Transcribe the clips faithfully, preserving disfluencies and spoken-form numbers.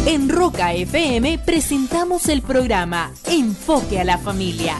En Roca F M presentamos el programa Enfoque a la Familia.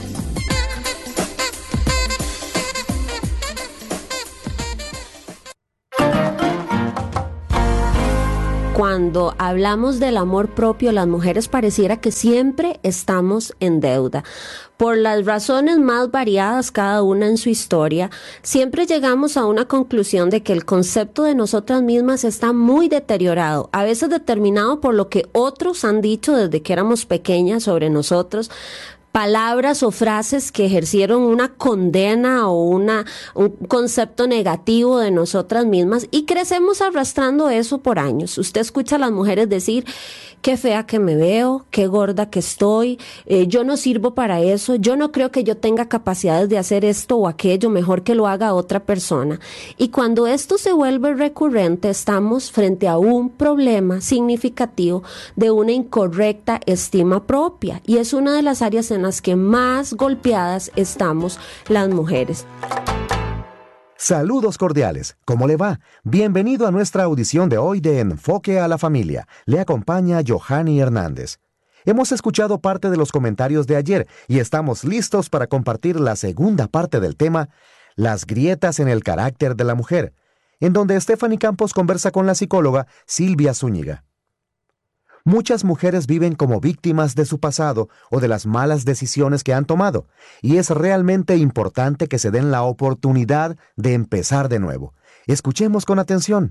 Cuando hablamos del amor propio, las mujeres pareciera que siempre estamos en deuda. Por las razones más variadas, cada una en su historia, siempre llegamos a una conclusión de que el concepto de nosotras mismas está muy deteriorado, a veces determinado por lo que otros han dicho desde que éramos pequeñas sobre nosotros, palabras o frases que ejercieron una condena o una, un concepto negativo de nosotras mismas y crecemos arrastrando eso por años. Usted escucha a las mujeres decir, qué fea que me veo, qué gorda que estoy, eh, yo no sirvo para eso, yo no creo que yo tenga capacidades de hacer esto o aquello, mejor que lo haga otra persona. Y cuando esto se vuelve recurrente, estamos frente a un problema significativo de una incorrecta estima propia, y es una de las áreas en las que más golpeadas estamos las mujeres. Saludos cordiales, ¿cómo le va? Bienvenido a nuestra audición de hoy de Enfoque a la Familia. Le acompaña Johanny Hernández. Hemos escuchado parte de los comentarios de ayer y estamos listos para compartir la segunda parte del tema, las grietas en el carácter de la mujer, en donde Stephanie Campos conversa con la psicóloga Silvia Zúñiga. Muchas mujeres viven como víctimas de su pasado o de las malas decisiones que han tomado, y es realmente importante que se den la oportunidad de empezar de nuevo. Escuchemos con atención.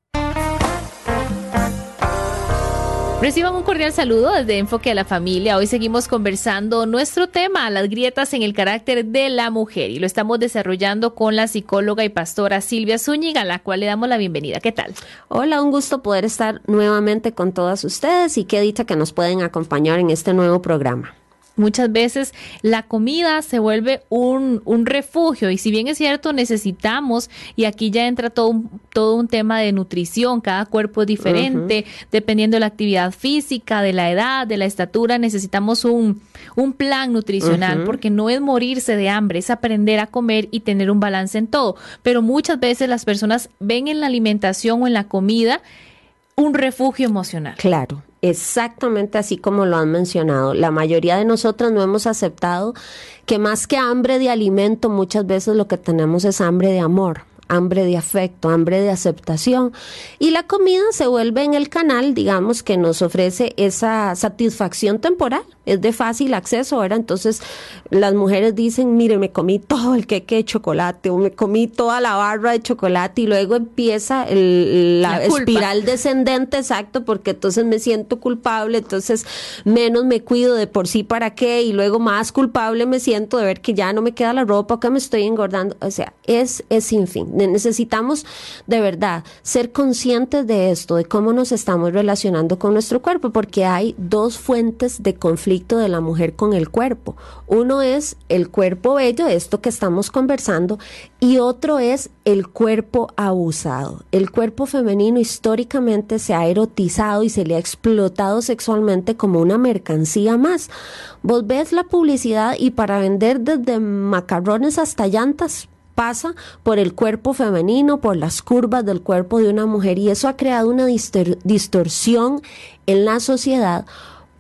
Reciban un cordial saludo desde Enfoque a la Familia. Hoy seguimos conversando nuestro tema, las grietas en el carácter de la mujer, y lo estamos desarrollando con la psicóloga y pastora Silvia Zúñiga, a la cual le damos la bienvenida. ¿Qué tal? Hola, un gusto poder estar nuevamente con todas ustedes y qué dicha que nos pueden acompañar en este nuevo programa. Muchas veces la comida se vuelve un, un refugio, y si bien es cierto, necesitamos, y aquí ya entra todo un, todo un tema de nutrición, cada cuerpo es diferente, uh-huh. dependiendo de la actividad física, de la edad, de la estatura, necesitamos un, un plan nutricional, uh-huh. porque no es morirse de hambre, es aprender a comer y tener un balance en todo. Pero muchas veces las personas ven en la alimentación o en la comida un refugio emocional. Claro. Exactamente así como lo han mencionado. La mayoría de nosotras no hemos aceptado que más que hambre de alimento, muchas veces lo que tenemos es hambre de amor, hambre de afecto, hambre de aceptación. Y la comida se vuelve en el canal, digamos, que nos ofrece esa satisfacción temporal. Es de fácil acceso, ¿verdad? Entonces las mujeres dicen, mire, me comí todo el queque de chocolate o me comí toda la barra de chocolate, y luego empieza el, la, la espiral descendente, exacto, porque entonces me siento culpable, entonces menos me cuido, de por sí para qué, y luego más culpable me siento de ver que ya no me queda la ropa, que me estoy engordando. O sea, es, es sin fin. Necesitamos de verdad ser conscientes de esto, de cómo nos estamos relacionando con nuestro cuerpo, porque hay dos fuentes de conflicto de la mujer con el cuerpo. Uno es el cuerpo bello, esto que estamos conversando, y otro es el cuerpo abusado. El cuerpo femenino históricamente se ha erotizado y se le ha explotado sexualmente como una mercancía más. Vos ves la publicidad y para vender desde macarrones hasta llantas pasa por el cuerpo femenino, por las curvas del cuerpo de una mujer, y eso ha creado una distor- distorsión en la sociedad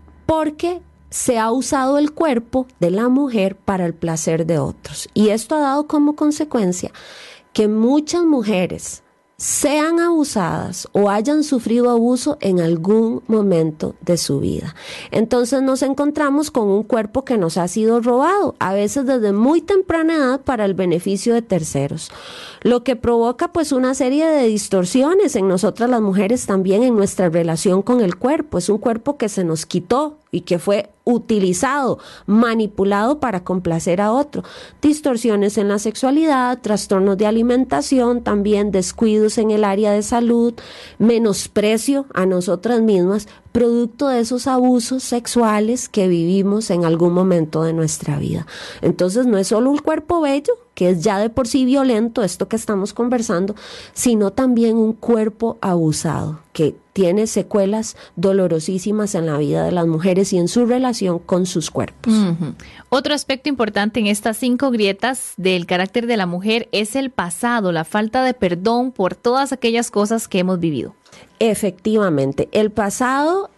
porque se ha usado el cuerpo de la mujer para el placer de otros. Y esto ha dado como consecuencia que muchas mujeres sean abusadas o hayan sufrido abuso en algún momento de su vida. Entonces nos encontramos con un cuerpo que nos ha sido robado, a veces desde muy temprana edad, para el beneficio de terceros, lo que provoca pues una serie de distorsiones en nosotras las mujeres también en nuestra relación con el cuerpo. Es un cuerpo que se nos quitó y que fue utilizado, manipulado para complacer a otro. Distorsiones en la sexualidad, trastornos de alimentación, también descuidos en el área de salud, menosprecio a nosotras mismas, producto de esos abusos sexuales que vivimos en algún momento de nuestra vida. Entonces no es solo un cuerpo bello, que es ya de por sí violento, esto que estamos conversando, sino también un cuerpo abusado, que tiene secuelas dolorosísimas en la vida de las mujeres y en su relación con sus cuerpos. Uh-huh. Otro aspecto importante en estas cinco grietas del carácter de la mujer es el pasado, la falta de perdón por todas aquellas cosas que hemos vivido. Efectivamente, el pasado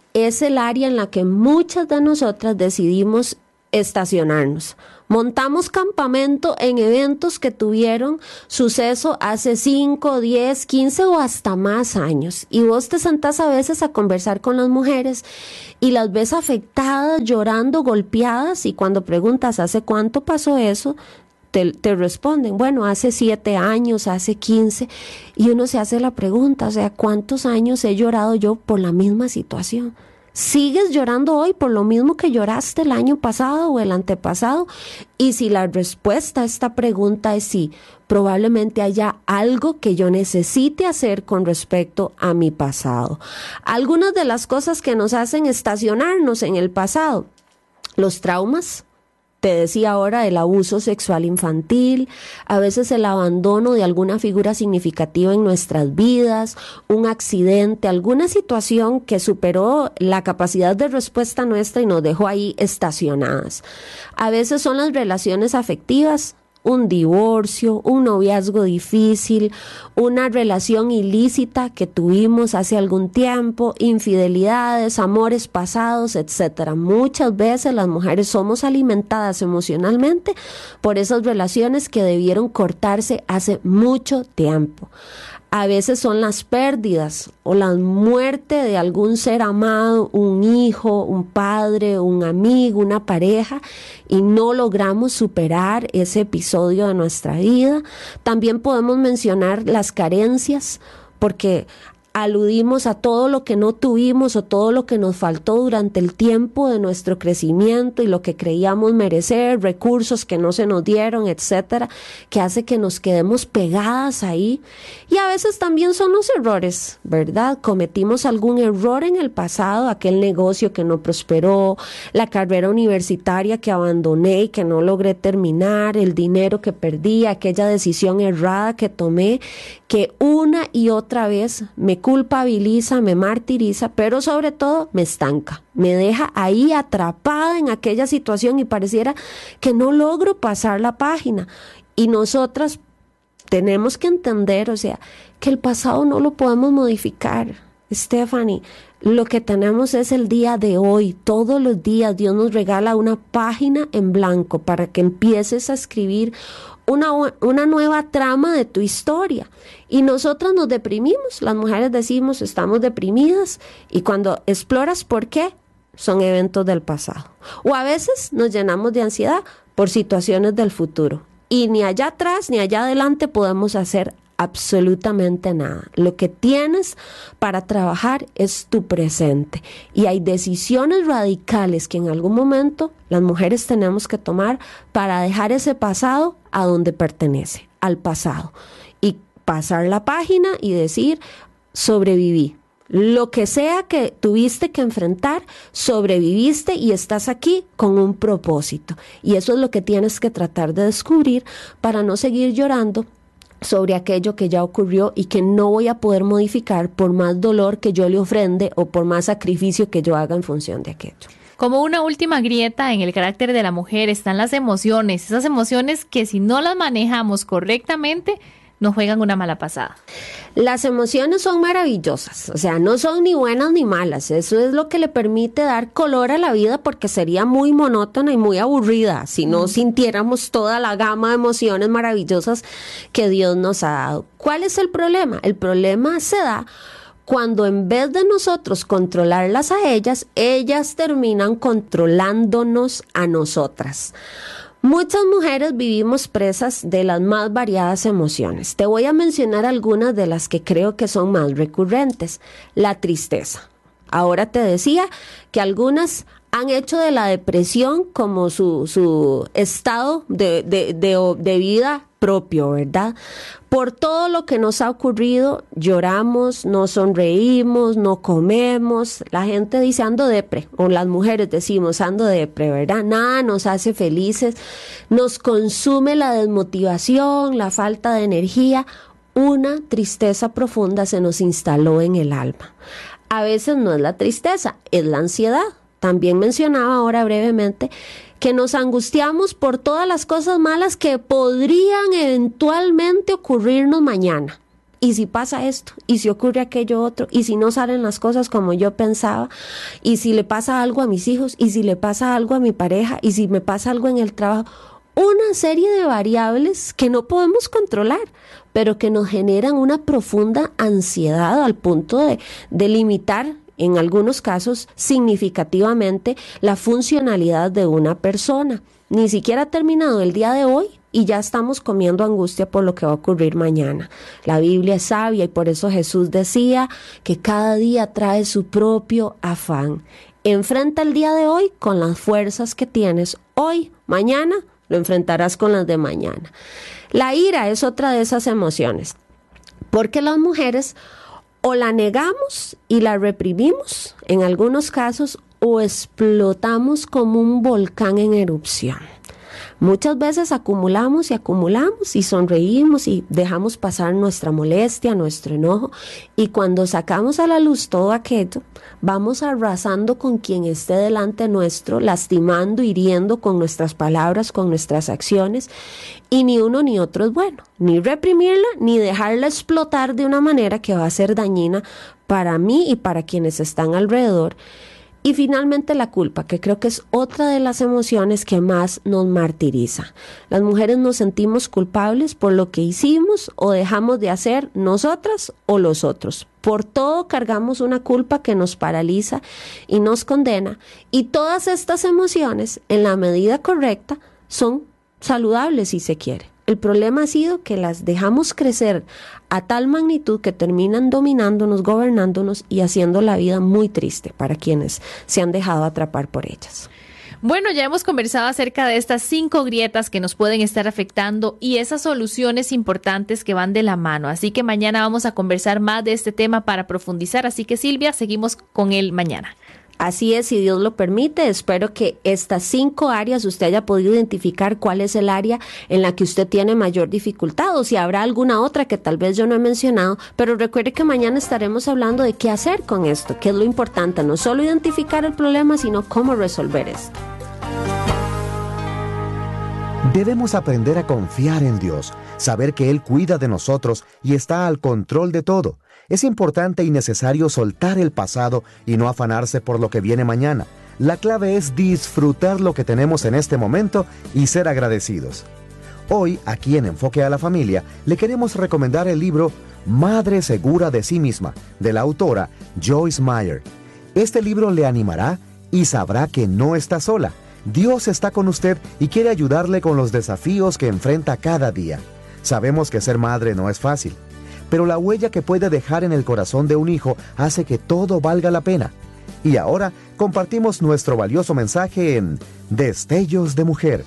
es el área en la que muchas de nosotras decidimos estacionarnos. Montamos campamento en eventos que tuvieron suceso hace cinco, diez, quince o hasta más años. Y vos te sentás a veces a conversar con las mujeres y las ves afectadas, llorando, golpeadas, y cuando preguntas ¿hace cuánto pasó eso? Te, te responden, bueno, hace siete años, hace quince, y uno se hace la pregunta, o sea, ¿cuántos años he llorado yo por la misma situación? ¿Sigues llorando hoy por lo mismo que lloraste el año pasado o el antepasado? Y si la respuesta a esta pregunta es sí, probablemente haya algo que yo necesite hacer con respecto a mi pasado. Algunas de las cosas que nos hacen estacionarnos en el pasado: los traumas. Te decía ahora, el abuso sexual infantil, a veces el abandono de alguna figura significativa en nuestras vidas, un accidente, alguna situación que superó la capacidad de respuesta nuestra y nos dejó ahí estacionadas. A veces son las relaciones afectivas, un divorcio, un noviazgo difícil, una relación ilícita que tuvimos hace algún tiempo, infidelidades, amores pasados, etcétera. Muchas veces las mujeres somos alimentadas emocionalmente por esas relaciones que debieron cortarse hace mucho tiempo. A veces son las pérdidas o la muerte de algún ser amado, un hijo, un padre, un amigo, una pareja, y no logramos superar ese episodio de nuestra vida. También podemos mencionar las carencias, porque aludimos a todo lo que no tuvimos o todo lo que nos faltó durante el tiempo de nuestro crecimiento y lo que creíamos merecer, recursos que no se nos dieron, etcétera, que hace que nos quedemos pegadas ahí. Y a veces también son los errores, ¿verdad? Cometimos algún error en el pasado, aquel negocio que no prosperó, la carrera universitaria que abandoné y que no logré terminar, el dinero que perdí, aquella decisión errada que tomé, que una y otra vez me culpabiliza, me martiriza, pero sobre todo me estanca, me deja ahí atrapada en aquella situación y pareciera que no logro pasar la página. Y nosotras tenemos que entender, o sea, que el pasado no lo podemos modificar, Stephanie. Lo que tenemos es el día de hoy. Todos los días Dios nos regala una página en blanco para que empieces a escribir Una, una nueva trama de tu historia. Y nosotras nos deprimimos, las mujeres decimos estamos deprimidas, y cuando exploras por qué, son eventos del pasado. O a veces nos llenamos de ansiedad por situaciones del futuro, y ni allá atrás ni allá adelante podemos hacer absolutamente nada. Lo que tienes para trabajar es tu presente, y hay decisiones radicales que en algún momento las mujeres tenemos que tomar para dejar ese pasado a donde pertenece, al pasado, y pasar la página y decir: sobreviví. Lo que sea que tuviste que enfrentar, sobreviviste y estás aquí con un propósito. Y eso es lo que tienes que tratar de descubrir para no seguir llorando sobre aquello que ya ocurrió y que no voy a poder modificar por más dolor que yo le ofrende o por más sacrificio que yo haga en función de aquello. Como una última grieta en el carácter de la mujer están las emociones, esas emociones que si no las manejamos correctamente nos juegan una mala pasada. Las emociones son maravillosas, o sea, no son ni buenas ni malas. Eso es lo que le permite dar color a la vida, porque sería muy monótona y muy aburrida si no mm. sintiéramos toda la gama de emociones maravillosas que Dios nos ha dado. ¿Cuál es el problema? El problema se da cuando en vez de nosotros controlarlas a ellas, ellas terminan controlándonos a nosotras. Muchas mujeres vivimos presas de las más variadas emociones. Te voy a mencionar algunas de las que creo que son más recurrentes. La tristeza. Ahora te decía que algunas han hecho de la depresión como su, su estado de, de, de, de vida propio, ¿verdad? Por todo lo que nos ha ocurrido, lloramos, no sonreímos, no comemos. La gente dice ando depre, o las mujeres decimos ando depre, ¿verdad? Nada nos hace felices, nos consume la desmotivación, la falta de energía. Una tristeza profunda se nos instaló en el alma. A veces no es la tristeza, es la ansiedad. También mencionaba ahora brevemente que nos angustiamos por todas las cosas malas que podrían eventualmente ocurrirnos mañana. ¿y si pasa esto? ¿Y si ocurre aquello otro? ¿Y si no salen las cosas como yo pensaba? ¿Y si le pasa algo a mis hijos? ¿Y si le pasa algo a mi pareja? ¿Y si me pasa algo en el trabajo? Una serie de variables que no podemos controlar, pero que nos generan una profunda ansiedad al punto de, de limitar, en algunos casos, significativamente la funcionalidad de una persona. Ni siquiera ha terminado el día de hoy y ya estamos comiendo angustia por lo que va a ocurrir mañana. La Biblia es sabia y por eso Jesús decía que cada día trae su propio afán. Enfrenta el día de hoy con las fuerzas que tienes hoy, mañana lo enfrentarás con las de mañana. La ira es otra de esas emociones, porque las mujeres o la negamos y la reprimimos, en algunos casos, o explotamos como un volcán en erupción. Muchas veces acumulamos y acumulamos y sonreímos y dejamos pasar nuestra molestia, nuestro enojo, y cuando sacamos a la luz todo aquello, vamos arrasando con quien esté delante nuestro, lastimando, hiriendo con nuestras palabras, con nuestras acciones, y ni uno ni otro es bueno, ni reprimirla, ni dejarla explotar de una manera que va a ser dañina para mí y para quienes están alrededor. Y finalmente la culpa, que creo que es otra de las emociones que más nos martiriza. Las mujeres nos sentimos culpables por lo que hicimos o dejamos de hacer nosotras o los otros. Por todo cargamos una culpa que nos paraliza y nos condena. Y todas estas emociones, en la medida correcta, son saludables si se quiere. El problema ha sido que las dejamos crecer a tal magnitud que terminan dominándonos, gobernándonos y haciendo la vida muy triste para quienes se han dejado atrapar por ellas. Bueno, ya hemos conversado acerca de estas cinco grietas que nos pueden estar afectando y esas soluciones importantes que van de la mano. Así que mañana vamos a conversar más de este tema para profundizar. Así que Silvia, seguimos con él mañana. Así es, si Dios lo permite, espero que estas cinco áreas usted haya podido identificar cuál es el área en la que usted tiene mayor dificultad o si habrá alguna otra que tal vez yo no he mencionado, pero recuerde que mañana estaremos hablando de qué hacer con esto, qué es lo importante, no solo identificar el problema, sino cómo resolver esto. Debemos aprender a confiar en Dios, saber que Él cuida de nosotros y está al control de todo. Es importante y necesario soltar el pasado y no afanarse por lo que viene mañana. La clave es disfrutar lo que tenemos en este momento y ser agradecidos. Hoy, aquí en Enfoque a la Familia, le queremos recomendar el libro Madre Segura de Sí Misma, de la autora Joyce Meyer. Este libro le animará y sabrá que no está sola. Dios está con usted y quiere ayudarle con los desafíos que enfrenta cada día. Sabemos que ser madre no es fácil, pero la huella que puede dejar en el corazón de un hijo hace que todo valga la pena. Y ahora compartimos nuestro valioso mensaje en Destellos de Mujer.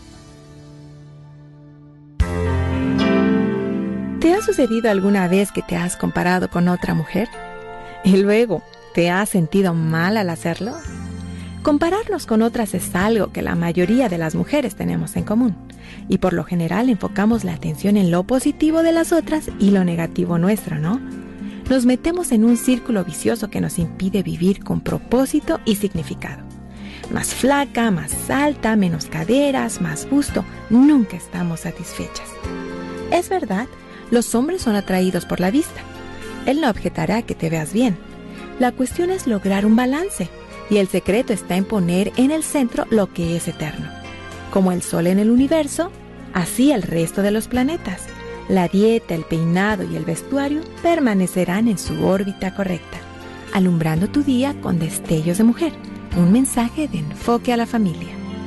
¿Te ha sucedido alguna vez que te has comparado con otra mujer? ¿Y luego te has sentido mal al hacerlo? Compararnos con otras es algo que la mayoría de las mujeres tenemos en común, y por lo general enfocamos la atención en lo positivo de las otras y lo negativo nuestro, ¿no? Nos metemos en un círculo vicioso que nos impide vivir con propósito y significado. Más flaca, más alta, menos caderas, más busto, nunca estamos satisfechas. Es verdad, los hombres son atraídos por la vista. Él no objetará que te veas bien. La cuestión es lograr un balance. Y el secreto está en poner en el centro lo que es eterno. Como el sol en el universo, así el resto de los planetas. La dieta, el peinado y el vestuario permanecerán en su órbita correcta, alumbrando tu día con destellos de mujer. Un mensaje de Enfoque a la Familia.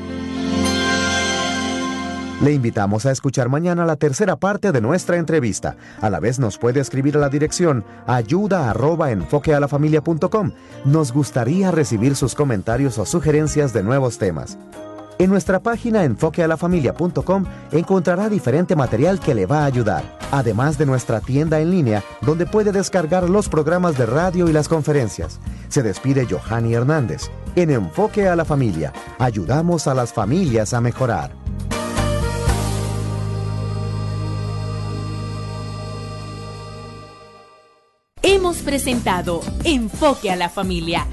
Le invitamos a escuchar mañana la tercera parte de nuestra entrevista. A la vez nos puede escribir a la dirección ayuda arroba enfoquealafamilia punto com. Nos gustaría recibir sus comentarios o sugerencias de nuevos temas. En nuestra página enfoque a la familia punto com encontrará diferente material que le va a ayudar, además de nuestra tienda en línea, donde puede descargar los programas de radio y las conferencias. Se despide Johanny Hernández. En Enfoque a la Familia, ayudamos a las familias a mejorar. Hemos presentado Enfoque a la Familia.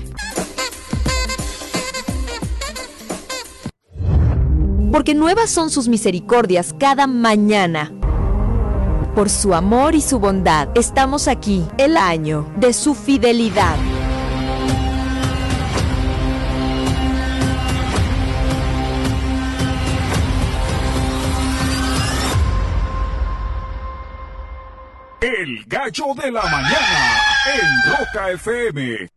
Porque nuevas son sus misericordias cada mañana. por su amor y su bondad. Estamos aquí, el año de su fidelidad. El gallo de la mañana en Roca F M.